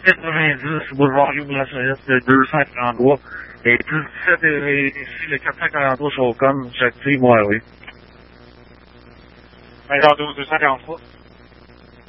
90, boulevard Younes de 243. Et 17 et ici, le 443 Chaucom, j'active, moi, oui. 22 243.